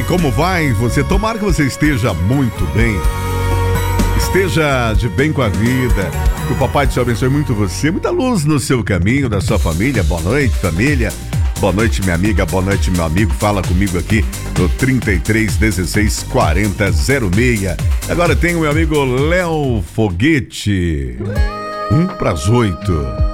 como vai você? Tomara que você esteja muito bem. Esteja de bem com a vida. Que o Papai do Céu abençoe muito você. Muita luz no seu caminho, da sua família. Boa noite, família. Boa noite, minha amiga. Boa noite, meu amigo. Fala comigo aqui no 33 16 40 06. Agora tem o meu amigo Léo Foguete. 7:50.